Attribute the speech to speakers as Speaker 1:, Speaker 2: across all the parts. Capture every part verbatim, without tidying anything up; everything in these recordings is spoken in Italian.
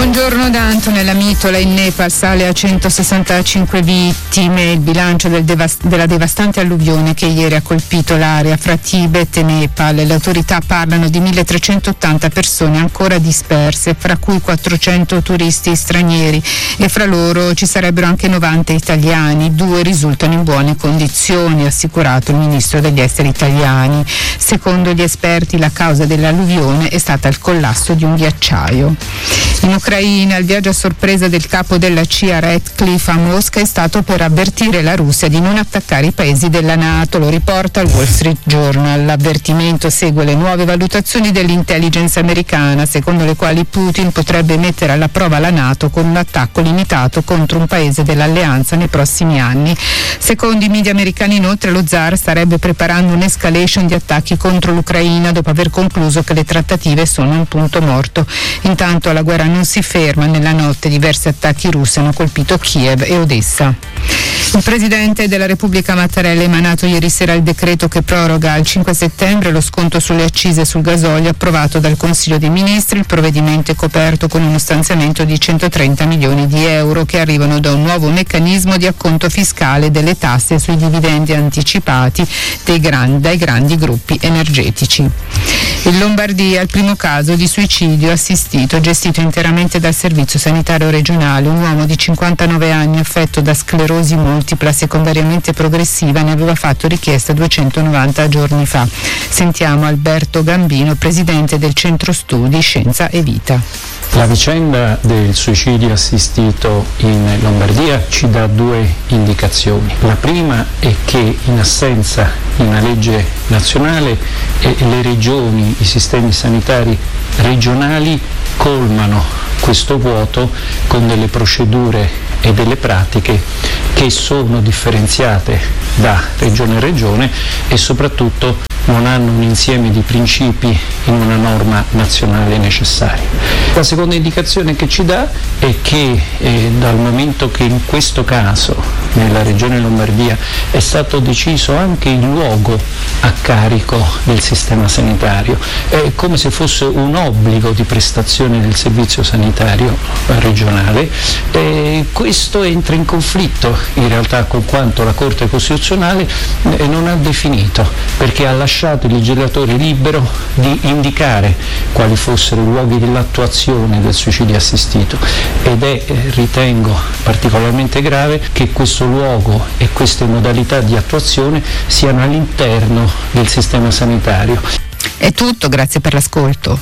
Speaker 1: Buongiorno da Antonella Mitola. In Nepal sale a centosessantacinque vittime il bilancio del devast- della devastante alluvione che ieri ha colpito l'area fra Tibet e Nepal. Le autorità parlano di milletrecentottanta persone ancora disperse, fra cui quattrocento turisti stranieri, e fra loro ci sarebbero anche novanta italiani. Due risultano in buone condizioni, ha assicurato il ministro degli esteri italiani. Secondo gli esperti la causa dell'alluvione è stata il collasso di un ghiacciaio. In Ucraina il viaggio a sorpresa del capo della C I A Ratcliffe a Mosca è stato per avvertire la Russia di non attaccare i paesi della NATO, lo riporta il Wall Street Journal. L'avvertimento segue le nuove valutazioni dell'intelligence americana, secondo le quali Putin potrebbe mettere alla prova la NATO con un attacco limitato contro un paese dell'alleanza nei prossimi anni. Secondo i media americani, inoltre, lo zar starebbe preparando un'escalation di attacchi contro l'Ucraina dopo aver concluso che le trattative sono a un punto morto. Intanto la guerra non si ferma. Nella notte diversi attacchi russi hanno colpito Kiev e Odessa. Il Presidente della Repubblica Mattarella ha emanato ieri sera il decreto che proroga al cinque settembre lo sconto sulle accise sul gasolio approvato dal Consiglio dei Ministri. Il provvedimento è coperto con uno stanziamento di centotrenta milioni di euro che arrivano da un nuovo meccanismo di acconto fiscale delle tasse sui dividendi anticipati dei grandi, dai grandi gruppi energetici. In Lombardia il primo caso di suicidio assistito gestito interamente dal Servizio Sanitario Regionale. Un uomo di cinquantanove anni affetto da sclerosi multipla secondariamente progressiva ne aveva fatto richiesta duecentonovanta giorni fa. Sentiamo Alberto Gambino, presidente del Centro Studi Scienza e Vita.
Speaker 2: La vicenda del suicidio assistito in Lombardia ci dà due indicazioni. La prima è che in assenza di una legge nazionale eh, le regioni, i sistemi sanitari regionali colmano questo vuoto con delle procedure e delle pratiche che sono differenziate da regione a regione e soprattutto non hanno un insieme di principi in una norma nazionale necessaria. La seconda indicazione che ci dà è che eh, dal momento che in questo caso nella regione Lombardia è stato deciso anche il luogo a carico del sistema sanitario, è come se fosse un obbligo di prestazione del servizio sanitario regionale, eh, questo entra in conflitto in realtà con quanto la Corte Costituzionale eh, non ha definito, perché ha lasciato lasciato il legislatore libero di indicare quali fossero i luoghi dell'attuazione del suicidio assistito ed è, eh, ritengo particolarmente grave che questo luogo e queste modalità di attuazione siano all'interno del sistema sanitario.
Speaker 1: È tutto, grazie per l'ascolto.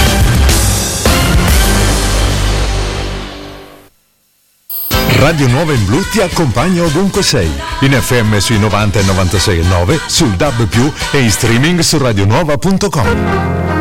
Speaker 3: Radio Nuova in Blu ti accompagna ovunque sei, in F M sui novanta e novantasei e nove, sul D A B più, e in streaming su radionuova punto com.